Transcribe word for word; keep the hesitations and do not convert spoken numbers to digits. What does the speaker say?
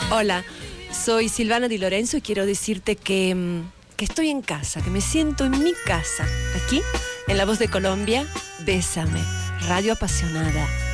Hola, soy Silvana Di Lorenzo y quiero decirte que, que estoy en casa, que me siento en mi casa, aquí, en La Voz de Colombia. Bésame, radio apasionada.